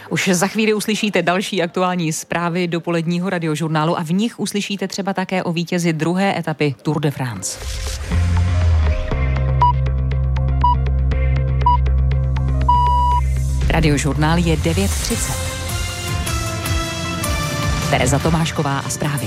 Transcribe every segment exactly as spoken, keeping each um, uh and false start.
Už za chvíli uslyšíte další aktuální zprávy dopoledního radiožurnálu a v nich uslyšíte třeba také o vítězi druhé etapy Tour de France. Radiožurnál je devět třicet. Tereza Tomášková a zprávy.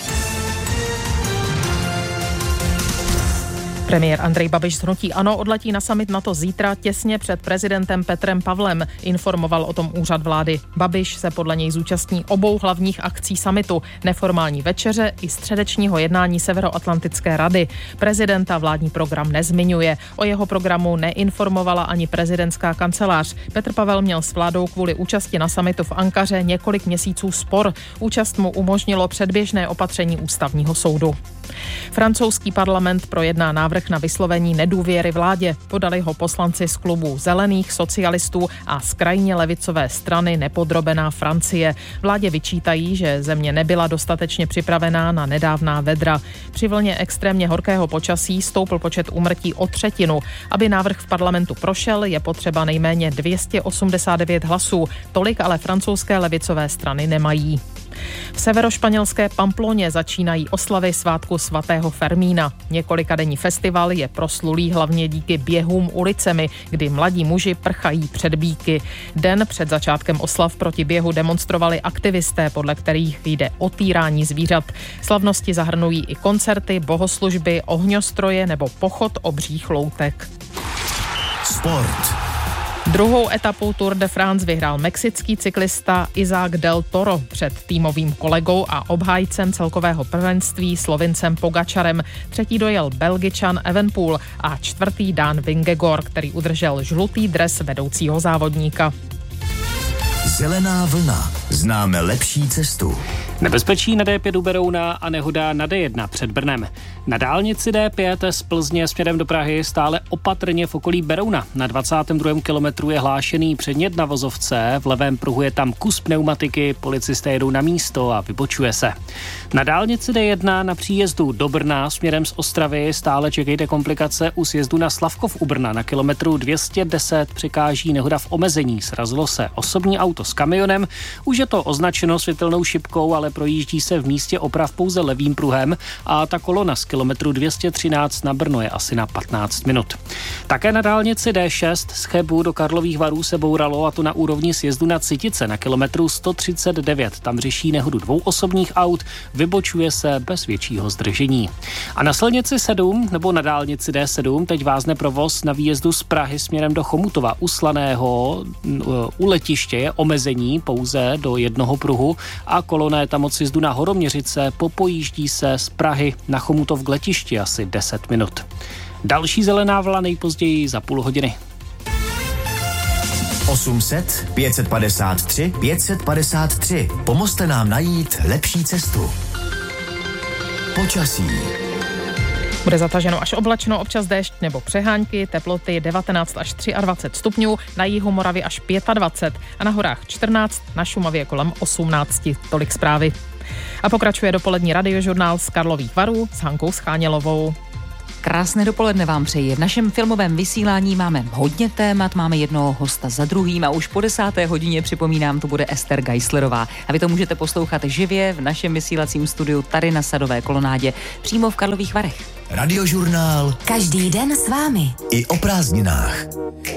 Premiér Andrej Babiš z hnutí ANO odletí na summit NATO zítra těsně před prezidentem Petrem Pavlem, informoval o tom úřad vlády. Babiš se podle něj zúčastní obou hlavních akcí summitu, neformální večeře i středečního jednání Severoatlantické rady. Prezidenta vládní program nezmiňuje. O jeho programu neinformovala ani prezidentská kancelář. Petr Pavel měl s vládou kvůli účasti na summitu v Ankaře několik měsíců spor. Účast mu umožnilo předběžné opatření ústavního soudu. Francouzský parlament projedná návrh na vyslovení nedůvěry vládě. Podali ho poslanci z klubu Zelených, socialistů a z krajně levicové strany Nepodrobená Francie. Vládě vyčítají, že země nebyla dostatečně připravená na nedávná vedra. Při vlně extrémně horkého počasí stoupl počet úmrtí o třetinu. Aby návrh v parlamentu prošel, je potřeba nejméně dvě stě osmdesát devět hlasů. Tolik ale francouzské levicové strany nemají. V severošpanělské Pamploně začínají oslavy svátku svatého Fermína. Několikadenní festival je proslulý hlavně díky běhům ulicemi, kdy mladí muži prchají před býky. Den před začátkem oslav proti běhu demonstrovali aktivisté, podle kterých jde o týrání zvířat. Slavnosti zahrnují i koncerty, bohoslužby, ohňostroje nebo pochod obřích loutek. Sport. Druhou etapu Tour de France vyhrál mexický cyklista Isaac del Toro před týmovým kolegou a obhájcem celkového prvenství Slovincem Pogačarem. Třetí dojel Belgičan Evenepoel a čtvrtý Dán Vingegaard, který udržel žlutý dres vedoucího závodníka. Zelená vlna. Známe lepší cestu. Nebezpečí na D pět u Berouna a nehoda na D jedna před Brnem. Na dálnici D pět z Plzně směrem do Prahy stále opatrně v okolí Berouna. Na dvacátém druhém kilometru je hlášený přednět na vozovce, v levém pruhu je tam kus pneumatiky, policisté jedou na místo a vybočuje se. Na dálnici D jedna na příjezdu do Brna směrem z Ostravy stále čekejte komplikace u sjezdu na Slavkov u Brna. Na kilometru dvě stě deset překáží nehoda v omezení. Srazilo se osobní auto s kamionem, už je to označeno světelnou šipkou, ale projíždí se v místě oprav pouze levým pruhem a ta kolona z kilometru dvě stě třináct na Brno je asi na patnáct minut. Také na dálnici D šest z Chebu do Karlových Varů se bouralo, a to na úrovni sjezdu na Citice na kilometru sto třicet devět. Tam řeší nehodu dvou osobních aut, vybočuje se bez většího zdržení. A na silnici sedm nebo na dálnici D sedm teď vázne provoz na výjezdu z Prahy směrem do Chomutova. U Slaného u letiště je omezení pouze do jednoho pruhu a kolona je tam od sjezdu na Horoměřice, popojíždí se z Prahy na Chomutov k letišti asi deset minut. Další zelená vlna nejpozději za půl hodiny. osm set, pět set padesát tři, pět set padesát tři. Pomozte nám najít lepší cestu. Počasí. Bude zataženo až oblačno, občas déšť nebo přehánky, teploty devatenáct až dvacet tři stupňů, na jihu Moravy až dvacet pět a na horách čtrnáct, na Šumavě kolem osmnáct. Tolik zprávy. A pokračuje dopolední radiožurnál z Karlových Varů s Hankou Schánělovou. Krásné dopoledne vám přeji. V našem filmovém vysílání máme hodně témat, máme jednoho hosta za druhým a už po desáté hodině, připomínám, to bude Ester Geislerová. A vy to můžete poslouchat živě v našem vysílacím studiu tady na Sadové kolonádě, přímo v Karlových Varech. Radiožurnál. Každý den s vámi. I o prázdninách.